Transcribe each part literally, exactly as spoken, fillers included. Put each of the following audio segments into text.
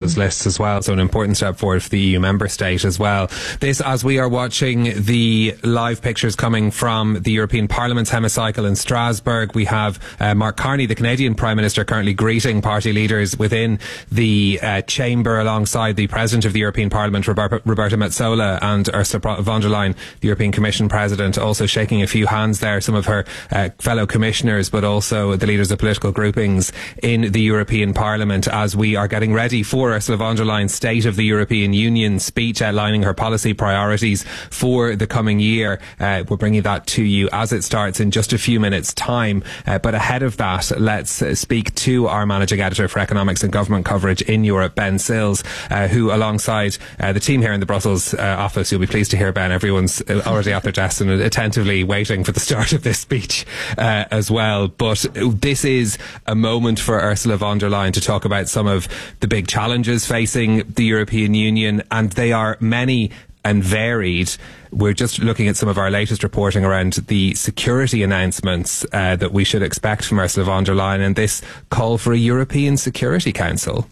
those lists as well. So an important step forward for the E U member state as well. This, as we are watching the live pictures coming from the European Parliament's hemicycle in Strasbourg, we have uh, Mark Carney, the Canadian Prime Minister, currently greeting party leaders within the uh, chamber alongside the President of the European Parliament, Roberta, Roberta Metsola, and Ursula von der Leyen, the European Commission President, also shaking a few hands there, some of her uh, fellow commissioners, but also the leaders of political groupings in the European Parliament, as we are getting ready for Ursula von der Leyen's State of the European Union speech outlining her policy priorities for the coming year. Uh, we're bringing that to you as it starts in just a few minutes' time. Uh, but ahead of that, let's uh, speak to our managing editor for economics and government coverage in Europe, Ben Sills, uh, who alongside uh, the team here in the Brussels uh, office, you'll be pleased to hear, Ben, everyone's already at their desks and attentively waiting for the start of this speech uh, as well. But this is a moment for Ursula von der Leyen to talk about some of the big challenges facing the European Union, and they are many and varied. We're just looking at some of our latest reporting around the security announcements uh, that we should expect from Ursula von der Leyen, and this call for a European Security Council.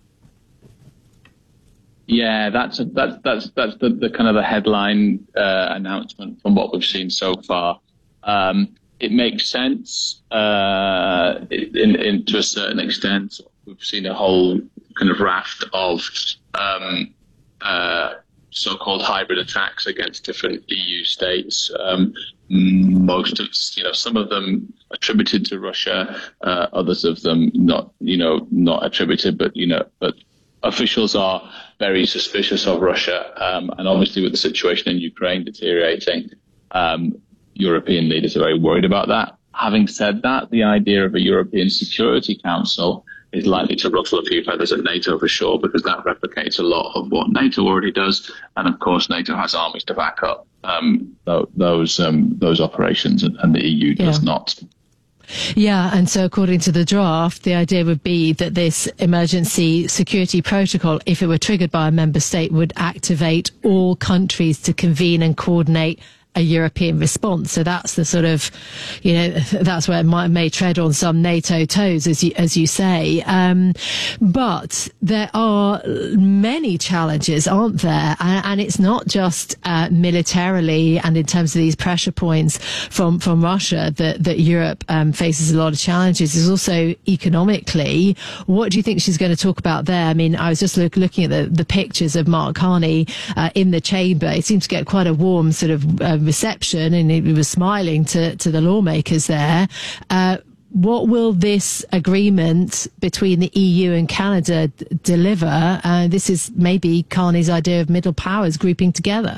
Yeah, that's a, that's that's that's the, the kind of the headline uh, announcement from what we've seen so far. Um, it makes sense uh, in, in to a certain extent. We've seen a whole kind of raft of um, uh, so-called hybrid attacks against different E U states. Um, most of, you know, some of them attributed to Russia, uh, others of them not, you know, not attributed, but you know, but officials are very suspicious of Russia, um, and obviously with the situation in Ukraine deteriorating, um, European leaders are very worried about that. Having said that, the idea of a European Security Council is likely to ruffle a few feathers at NATO for sure, because that replicates a lot of what NATO already does, and of course NATO has armies to back up um, those um, those operations, and, and the E U does yeah. not. Yeah, and so according to the draft, the idea would be that this emergency security protocol, if it were triggered by a member state, would activate all countries to convene and coordinate a European response. So that's the sort of, you know, that's where it might, may tread on some NATO toes, as you, as you say. Um, but there are many challenges, aren't there? And, and it's not just uh, militarily and in terms of these pressure points from, from Russia that, that Europe um, faces a lot of challenges. It's also economically. What do you think she's going to talk about there? I mean, I was just look, looking at the, the pictures of Mark Carney uh, in the chamber. It seems to get quite a warm sort of uh, reception, and he was smiling to, to the lawmakers there. Uh, what will this agreement between the E U and Canada d- deliver? Uh, this is maybe Carney's idea of middle powers grouping together.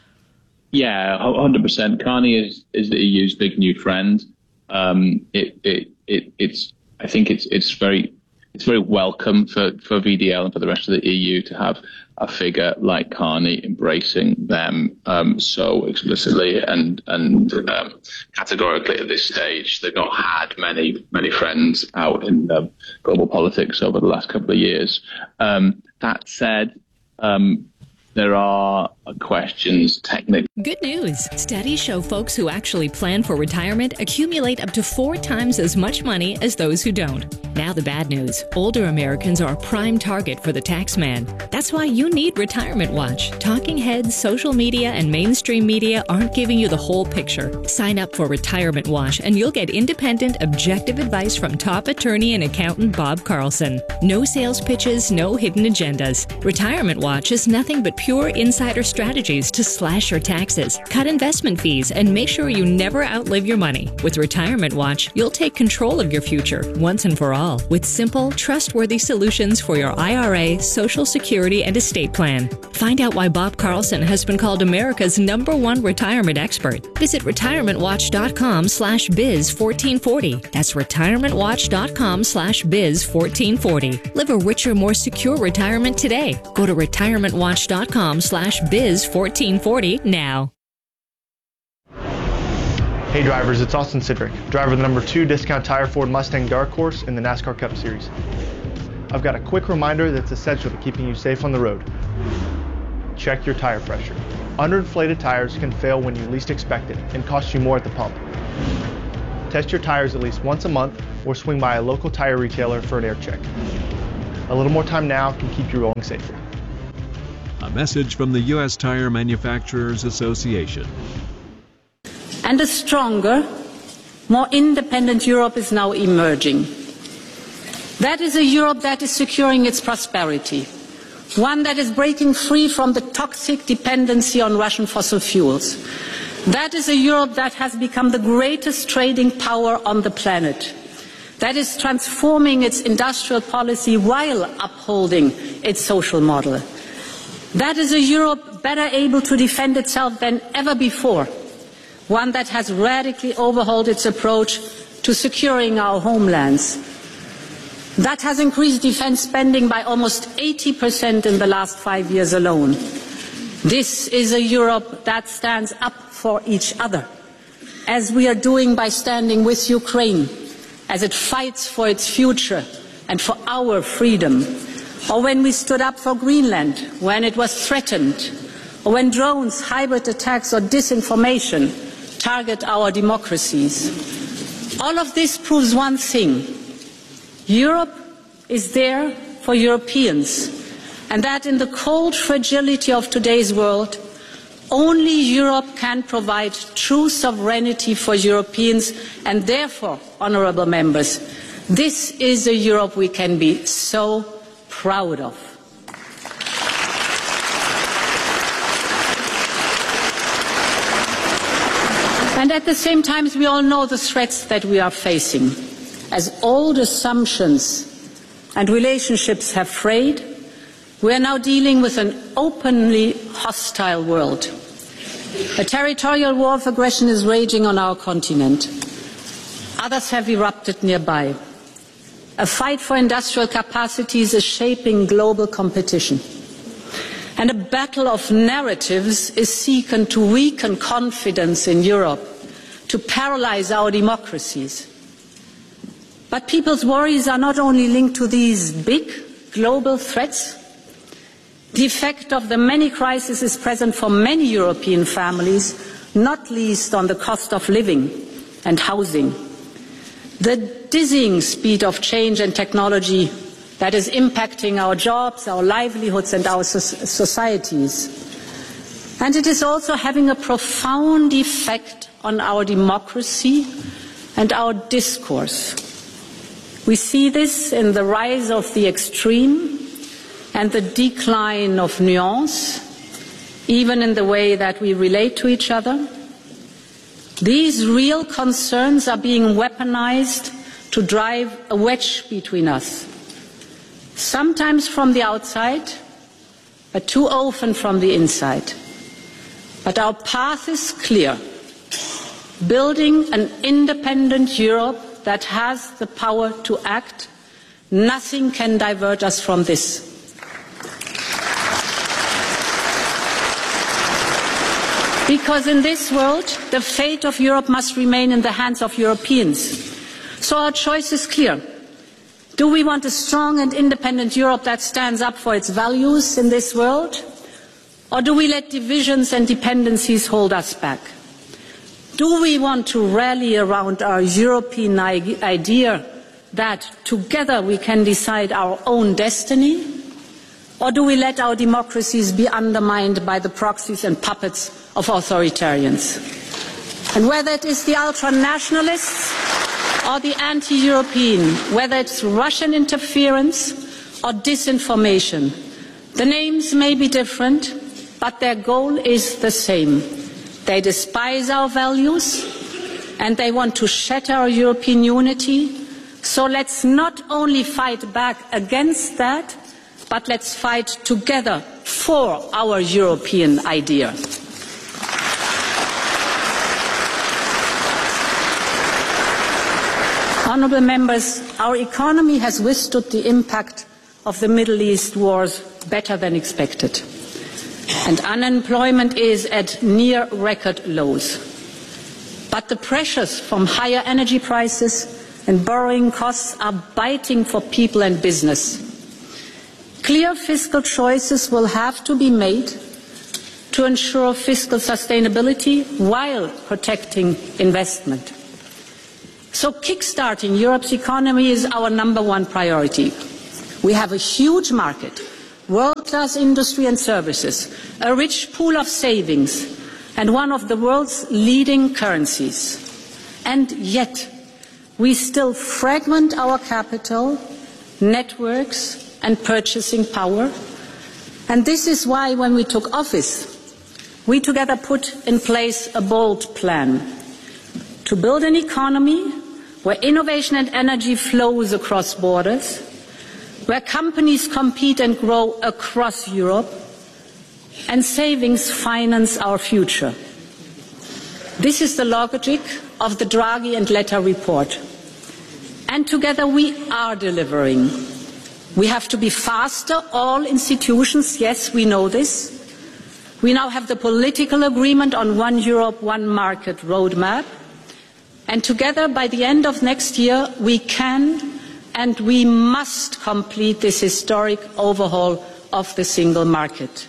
Yeah, one hundred percent. Carney is, is the E U's big new friend. Um, it, it, it, it's, I think it's, it's very, it's very welcome for, for V D L and for the rest of the E U to have a figure like Carney embracing them um, so explicitly and and um, categorically at this stage. They've not had many many friends out in um, global politics over the last couple of years. Um, that said, um, there are questions technically. Good news. Studies show folks who actually plan for retirement accumulate up to four times as much money as those who don't. Now the bad news. Older Americans are a prime target for the tax man. That's why you need Retirement Watch. Talking heads, social media, and mainstream media aren't giving you the whole picture. Sign up for Retirement Watch and you'll get independent, objective advice from top attorney and accountant Bob Carlson. No sales pitches, no hidden agendas. Retirement Watch is nothing but pure insider strategies to slash your taxes, cut investment fees, and make sure you never outlive your money. With Retirement Watch, you'll take control of your future once and for all with simple, trustworthy solutions for your I R A, Social Security, and estate plan. Find out why Bob Carlson has been called America's number one retirement expert. Visit retirementwatch.com slash biz 1440. That's retirementwatch.com slash biz 1440. Live a richer, more secure retirement today. Go to retirementwatch.com slash biz 1440 now. Hey drivers, it's Austin Cedric, driver of the number two discount tire Ford Mustang Dark Horse in the NASCAR Cup Series. I've got a quick reminder that's essential to keeping you safe on the road. Check your tire pressure. Underinflated tires can fail when you least expect it and cost you more at the pump. Test your tires at least once a month or swing by a local tire retailer for an air check. A little more time now can keep you rolling safer. A message from the U S Tire Manufacturers Association. And a stronger, more independent Europe is now emerging. That is a Europe that is securing its prosperity, one that is breaking free from the toxic dependency on Russian fossil fuels. That is a Europe that has become the greatest trading power on the planet, that is transforming its industrial policy while upholding its social model. That is a Europe better able to defend itself than ever before, one that has radically overhauled its approach to securing our homelands, that has increased defence spending by almost eighty percent in the last five years alone. This is a Europe that stands up for each other, as we are doing by standing with Ukraine, as it fights for its future and for our freedom, or when we stood up for Greenland when it was threatened, or when drones, hybrid attacks or disinformation target our democracies. All of this proves one thing: Europe is there for Europeans, and that in the cold fragility of today's world, only Europe can provide true sovereignty for Europeans, and therefore, honourable members, this is a Europe we can be so proud of. And at the same time, we all know the threats that we are facing. As old assumptions and relationships have frayed, we are now dealing with an openly hostile world. A territorial war of aggression is raging on our continent. Others have erupted nearby. A fight for industrial capacities is shaping global competition. And a battle of narratives is seeking to weaken confidence in Europe, to paralyze our democracies. But people's worries are not only linked to these big global threats. The effect of the many crises is present for many European families, not least on the cost of living and housing. The dizzying speed of change and technology that is impacting our jobs, our livelihoods and our societies. And it is also having a profound effect on our democracy and our discourse. We see this in the rise of the extreme and the decline of nuance, even in the way that we relate to each other. These real concerns are being weaponized to drive a wedge between us, sometimes from the outside, but too often from the inside. But our path is clear: building an independent Europe that has the power to act. Nothing can divert us from this. Because in this world, the fate of Europe must remain in the hands of Europeans. So our choice is clear. Do we want a strong and independent Europe that stands up for its values in this world? Or do we let divisions and dependencies hold us back? Do we want to rally around our European idea that together we can decide our own destiny? Or do we let our democracies be undermined by the proxies and puppets of authoritarians? And whether it is the ultra-nationalists or the anti-European, whether it's Russian interference or disinformation, the names may be different, but their goal is the same. They despise our values and they want to shatter our European unity. So let's not only fight back against that, but let's fight together for our European idea. Honourable members, our economy has withstood the impact of the Middle East wars better than expected. And unemployment is at near record lows. But the pressures from higher energy prices and borrowing costs are biting for people and business. Clear fiscal choices will have to be made to ensure fiscal sustainability while protecting investment. So kickstarting Europe's economy is our number one priority. We have a huge market, world-class industry and services, a rich pool of savings, and one of the world's leading currencies. And yet, we still fragment our capital, networks, and purchasing power. And this is why, when we took office, we together put in place a bold plan to build an economy where innovation and energy flows across borders, where companies compete and grow across Europe, and savings finance our future. This is the logic of the Draghi and Letta report. And together we are delivering. We have to be faster, all institutions, yes, we know this. We now have the political agreement on One Europe, One Market roadmap. And together, by the end of next year, we can and we must complete this historic overhaul of the single market.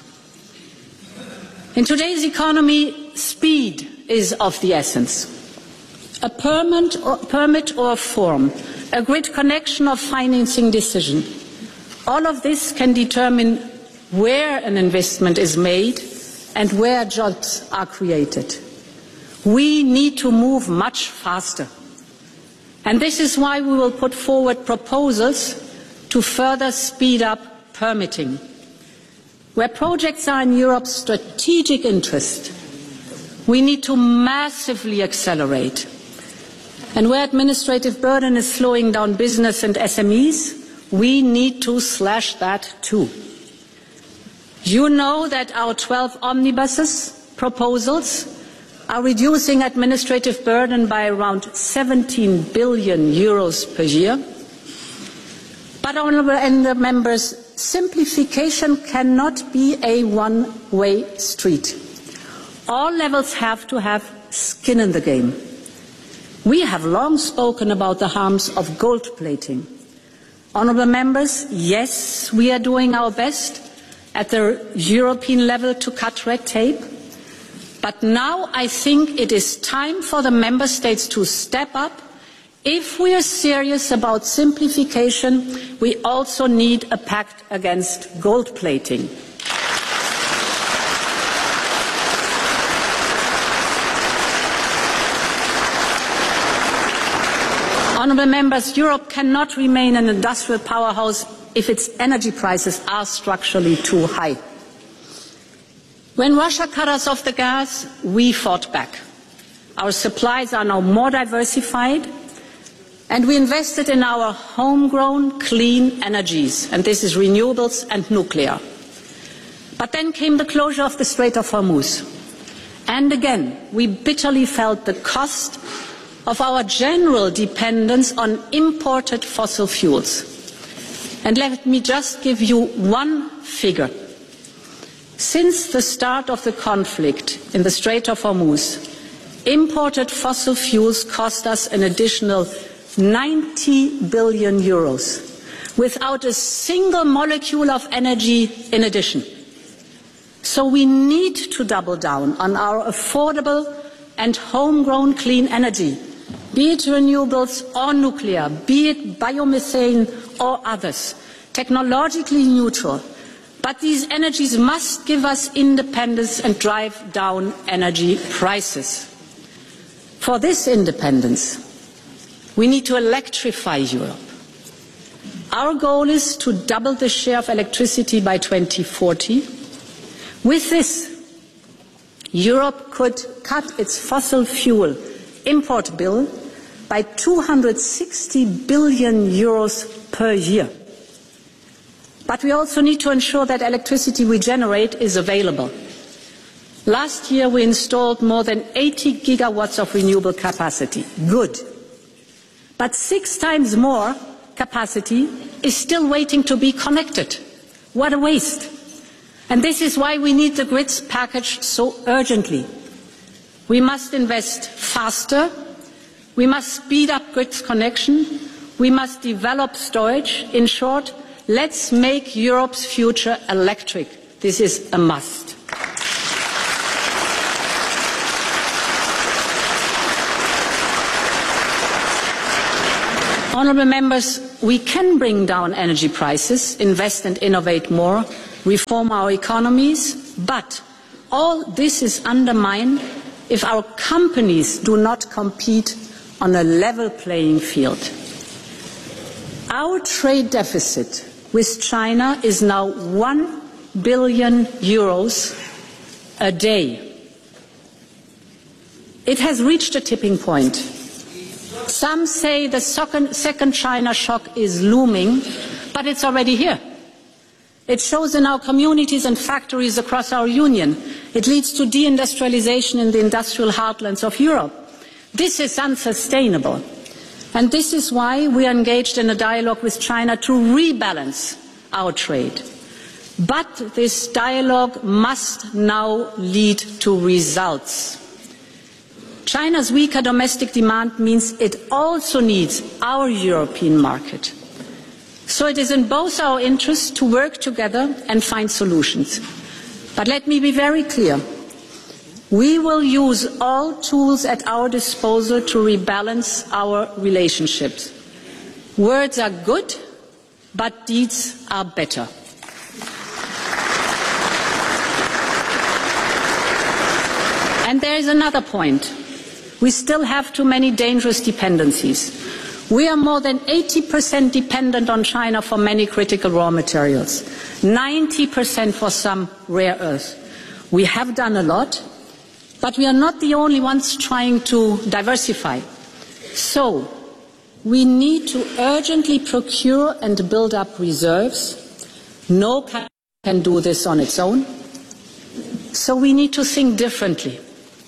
In today's economy, speed is of the essence. A permit or, permit or form, a grid connection or financing decision, all of this can determine where an investment is made and where jobs are created. We need to move much faster. And this is why we will put forward proposals to further speed up permitting. Where projects are in Europe's strategic interest, we need to massively accelerate. And where administrative burden is slowing down business and S M Es, we need to slash that too. You know that our twelve omnibuses proposals are reducing administrative burden by around seventeen billion euros per year. But, honourable members, simplification cannot be a one-way street. All levels have to have skin in the game. We have long spoken about the harms of gold plating. Honourable members, yes, we are doing our best at the European level to cut red tape. But now I think it is time for the member states to step up. If we are serious about simplification, we also need a pact against gold plating. Honourable members, Europe cannot remain an industrial powerhouse if its energy prices are structurally too high. When Russia cut us off the gas, we fought back. Our supplies are now more diversified, and we invested in our homegrown clean energies, and this is renewables and nuclear. But then came the closure of the Strait of Hormuz. And again, we bitterly felt the cost of our general dependence on imported fossil fuels. And let me just give you one figure. Since the start of the conflict in the Strait of Hormuz, imported fossil fuels cost us an additional ninety billion euros, without a single molecule of energy in addition. So we need to double down on our affordable and homegrown clean energy, be it renewables or nuclear, be it biomethane or others, technologically neutral. But these energies must give us independence and drive down energy prices. For this independence, we need to electrify Europe. Our goal is to double the share of electricity by twenty forty. With this, Europe could cut its fossil fuel import bill by two hundred sixty billion euros per year. But we also need to ensure that electricity we generate is available. Last year we installed more than eighty gigawatts of renewable capacity. Good. But six times more capacity is still waiting to be connected. What a waste. And this is why we need the grids package so urgently. We must invest faster. We must speed up grids connection. We must develop storage. In short, let's make Europe's future electric. This is a must. Honourable members, we can bring down energy prices, invest and innovate more, reform our economies, but all this is undermined if our companies do not compete on a level playing field. Our trade deficit with China is now one billion euros a day. It has reached a tipping point. Some say the second, second China shock is looming, but it's already here. It shows in our communities and factories across our union. It leads to deindustrialization in the industrial heartlands of Europe. This is unsustainable. And this is why we are engaged in a dialogue with China to rebalance our trade. But this dialogue must now lead to results. China's weaker domestic demand means it also needs our European market. So it is in both our interests to work together and find solutions. But let me be very clear. We will use all tools at our disposal to rebalance our relationships. Words are good, but deeds are better. And there is another point. We still have too many dangerous dependencies. We are more than eighty percent dependent on China for many critical raw materials, ninety percent for some rare earths. We have done a lot, but we are not the only ones trying to diversify. So, we need to urgently procure and build up reserves. No country can do this on its own. So we need to think differently.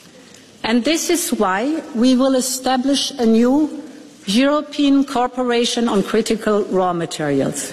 And this is why we will establish a new European Corporation on Critical Raw Materials.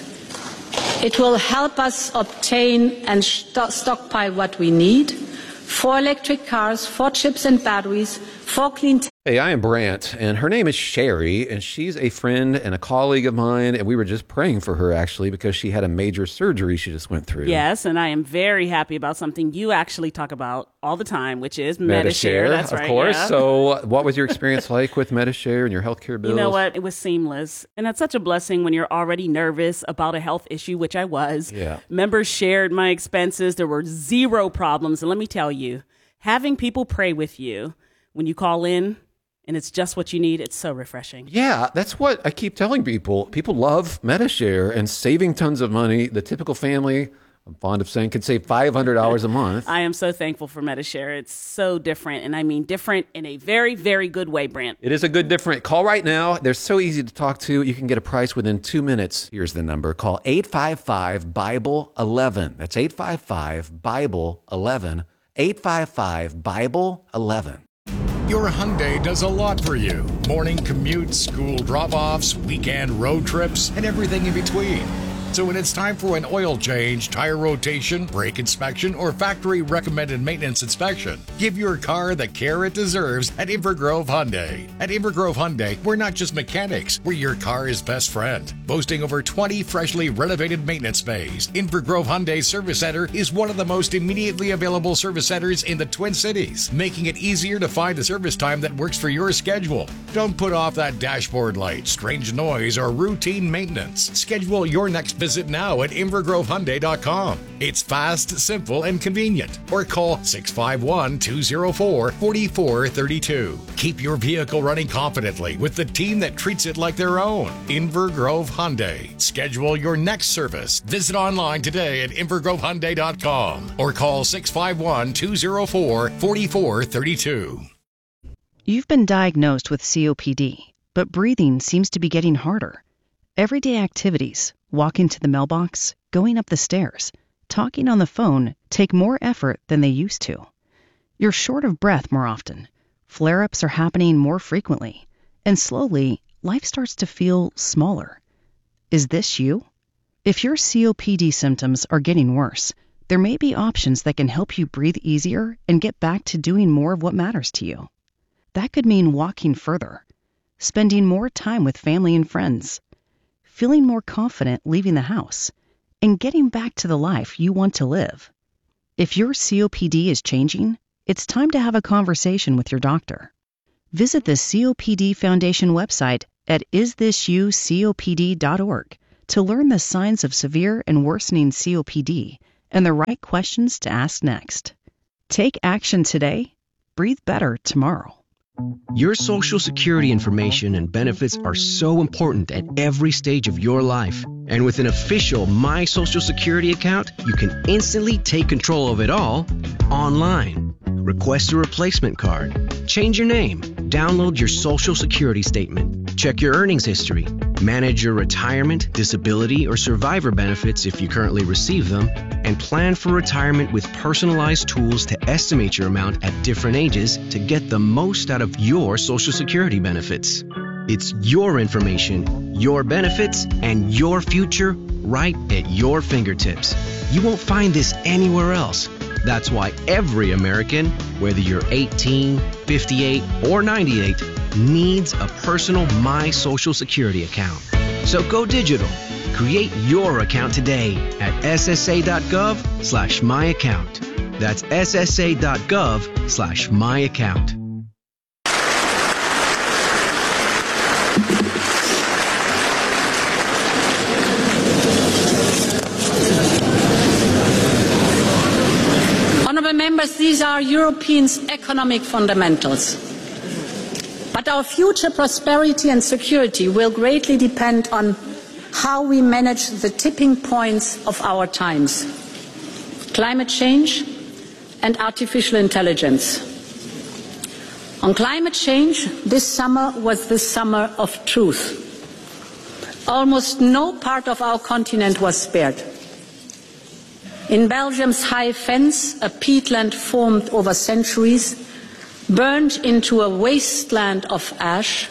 It will help us obtain and st- stockpile what we need for electric cars, for chips and batteries, for clean tech. Hey, I am Brant, and her name is Sherry, and she's a friend and a colleague of mine, and we were just praying for her, actually, because she had a major surgery she just went through. Yes, and I am very happy about something you actually talk about all the time, which is Medi-Share. That's of right, course. yeah. So what was your experience like with Medi-Share and your healthcare bills? You know what? It was seamless. And that's such a blessing when you're already nervous about a health issue, which I was. Yeah. Members shared my expenses. There were zero problems. And let me tell you, having people pray with you when you call in, and it's just what you need, it's so refreshing. Yeah, that's what I keep telling people. People love Medi-Share and saving tons of money. The typical family, I'm fond of saying, could save five hundred dollars a month. I am so thankful for Medi-Share. It's so different, and I mean different in a very, very good way, Brant. It is a good different. Call right now. They're so easy to talk to. You can get a price within two minutes. Here's the number. Call eight five five, Bible eleven. That's eight five five, Bible eleven. eight five five, Bible eleven. Your Hyundai does a lot for you. Morning commutes, school drop-offs, weekend road trips, and everything in between. So when it's time for an oil change, tire rotation, brake inspection, or factory-recommended maintenance inspection, give your car the care it deserves at Invergrove Hyundai. At Invergrove Hyundai, we're not just mechanics, we're your car's best friend. Boasting over twenty freshly renovated maintenance bays, Invergrove Hyundai Service Center is one of the most immediately available service centers in the Twin Cities, making it easier to find a service time that works for your schedule. Don't put off that dashboard light, strange noise, or routine maintenance. Schedule your next visit Visit now at invergrove hyundai dot com. It's fast, simple, and convenient. Or call six five one, two zero four, four four three two. Keep your vehicle running confidently with the team that treats it like their own. Invergrove Hyundai. Schedule your next service. Visit online today at invergrove hyundai dot com or call six five one, two zero four, four four three two. You've been diagnosed with C O P D, but breathing seems to be getting harder. Everyday activities, walking to the mailbox, going up the stairs, talking on the phone take more effort than they used to. You're short of breath more often. Flare-ups are happening more frequently. And slowly, life starts to feel smaller. Is this you? If your C O P D symptoms are getting worse, there may be options that can help you breathe easier and get back to doing more of what matters to you. That could mean walking further, spending more time with family and friends, feeling more confident leaving the house, and getting back to the life you want to live. If your C O P D is changing, it's time to have a conversation with your doctor. Visit the C O P D Foundation website at is this you C O P D dot org to learn the signs of severe and worsening C O P D and the right questions to ask next. Take action today. Breathe better tomorrow. Your Social Security information and benefits are so important at every stage of your life. And with an official My Social Security account, you can instantly take control of it all online. Request a replacement card, change your name, download your Social Security statement, check your earnings history, manage your retirement, disability, or survivor benefits if you currently receive them, and plan for retirement with personalized tools to estimate your amount at different ages to get the most out of your Social Security benefits. It's your information, your benefits, and your future right at your fingertips. You won't find this anywhere else. That's why every American, whether you're eighteen, fifty-eight, or ninety-eight, needs a personal My Social Security account. So go digital. Create your account today at ssa.gov slash my account. That's ssa.gov slash my account. Honourable members, these are Europeans' economic fundamentals. But our future prosperity and security will greatly depend on how we manage the tipping points of our times: climate change and artificial intelligence. On climate change, this summer was the summer of truth. Almost no part of our continent was spared. In Belgium's High Fens, a peatland formed over centuries, burned into a wasteland of ash.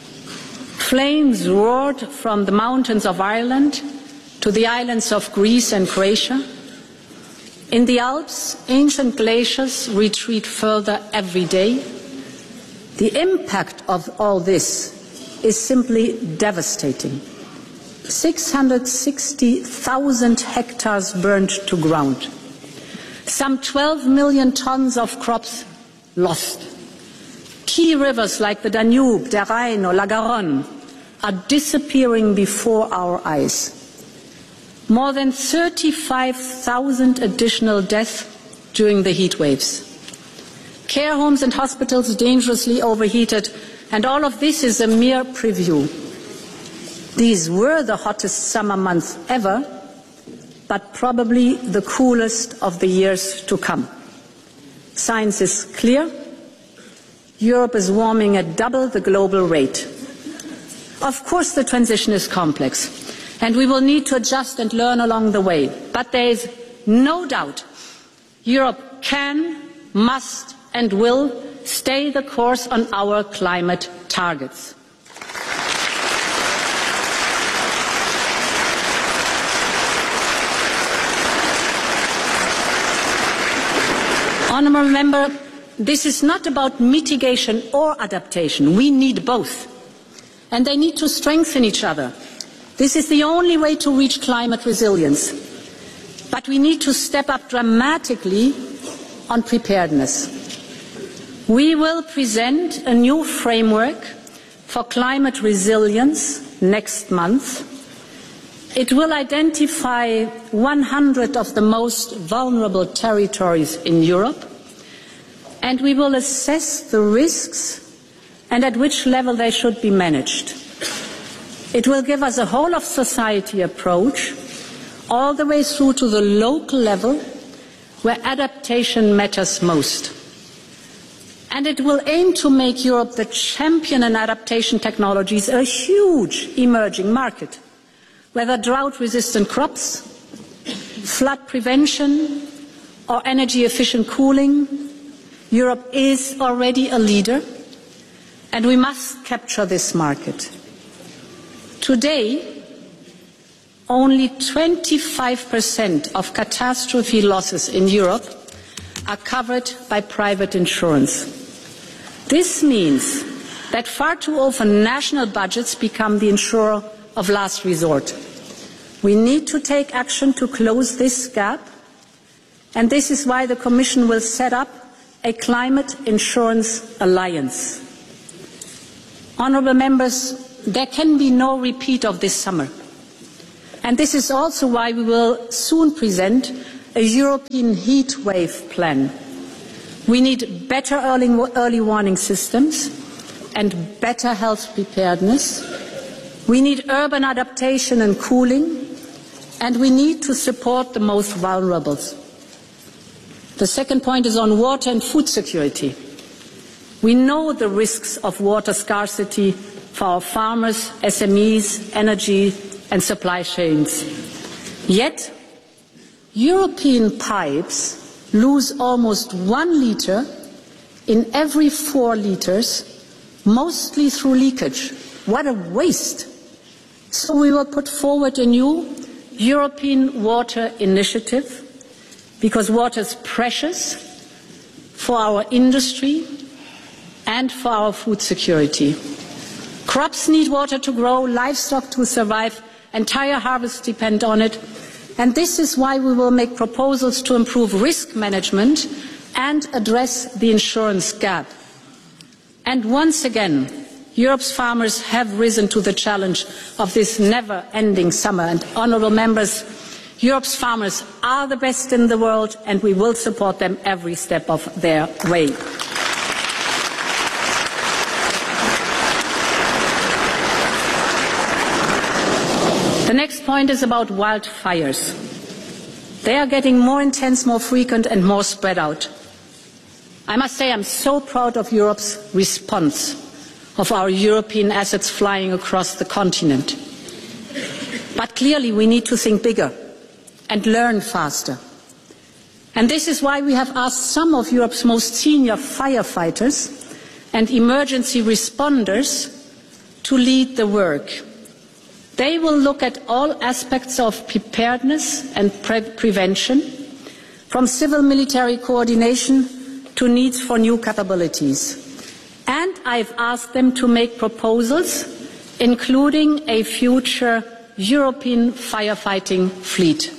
Flames roared from the mountains of Ireland to the islands of Greece and Croatia. In the Alps, ancient glaciers retreat further every day. The impact of all this is simply devastating. six hundred sixty thousand hectares burned to ground. Some twelve million tons of crops lost. Key rivers like the Danube, the Rhine or La Garonne are disappearing before our eyes. More than thirty-five thousand additional deaths during the heat waves. Care homes and hospitals dangerously overheated, and all of this is a mere preview. These were the hottest summer months ever, but probably the coolest of the years to come. Science is clear. Europe is warming at double the global rate. Of course, the transition is complex, and we will need to adjust and learn along the way. But there is no doubt Europe can, must, and will stay the course on our climate targets. Honourable Member, this is not about mitigation or adaptation. We need both. And they need to strengthen each other. This is the only way to reach climate resilience. But we need to step up dramatically on preparedness. We will present a new framework for climate resilience next month. It will identify one hundred of the most vulnerable territories in Europe, and we will assess the risks and at which level they should be managed. It will give us a whole of society approach all the way through to the local level where adaptation matters most. And it will aim to make Europe the champion in adaptation technologies, a huge emerging market. Whether drought-resistant crops, flood prevention, or energy-efficient cooling, Europe is already a leader, and we must capture this market. Today, only twenty-five percent of catastrophe losses in Europe are covered by private insurance. This means that far too often national budgets become the insurer of last resort. We need to take action to close this gap, and this is why the Commission will set up a climate insurance alliance. Honourable members, there can be no repeat of this summer. And this is also why we will soon present a European heat wave plan. We need better early, early warning systems and better health preparedness. We need urban adaptation and cooling, and we need to support the most vulnerable. The second point is on water and food security. We know the risks of water scarcity for our farmers, S M Es, energy and supply chains. Yet, European pipes lose almost one litre in every four litres, mostly through leakage. What a waste! So we will put forward a new European water initiative, because water is precious for our industry and for our food security. Crops need water to grow, livestock to survive, entire harvests depend on it. And this is why we will make proposals to improve risk management and address the insurance gap. And once again, Europe's farmers have risen to the challenge of this never-ending summer. And honourable members, Europe's farmers are the best in the world, and we will support them every step of their way. The next point is about wildfires. They are getting more intense, more frequent and more spread out. I must say I'm so proud of Europe's response, of our European assets flying across the continent. But clearly we need to think bigger and learn faster. And this is why we have asked some of Europe's most senior firefighters and emergency responders to lead the work. They will look at all aspects of preparedness and pre prevention, from civil-military coordination to needs for new capabilities. And I've asked them to make proposals, including a future European firefighting fleet.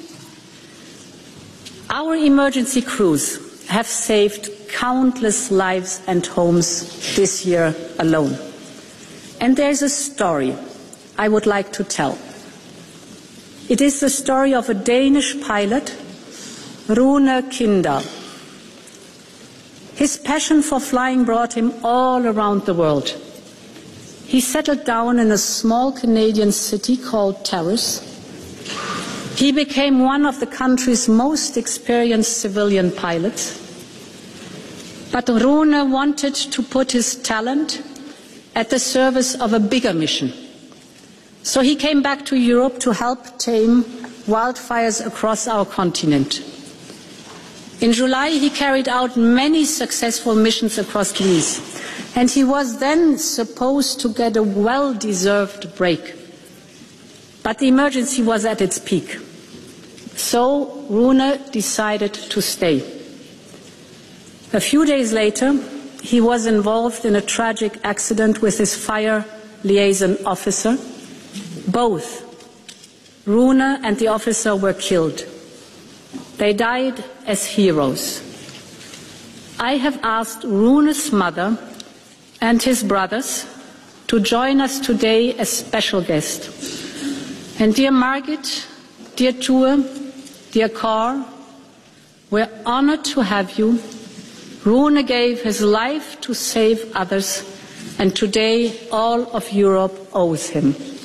Our emergency crews have saved countless lives and homes this year alone. And there's a story I would like to tell. It is the story of a Danish pilot, Rune Kindal. His passion for flying brought him all around the world. He settled down in a small Canadian city called Taurus. He became one of the country's most experienced civilian pilots. But Rune wanted to put his talent at the service of a bigger mission. So he came back to Europe to help tame wildfires across our continent. In July, he carried out many successful missions across Greece, and he was then supposed to get a well-deserved break. But the emergency was at its peak. So Rune decided to stay. A few days later, he was involved in a tragic accident with his fire liaison officer. Both Rune and the officer were killed. They died as heroes. I have asked Rune's mother and his brothers to join us today as special guests. And dear Margit, dear Tue, dear Cor, we're honored to have you. Rune gave his life to save others, and today all of Europe owes him.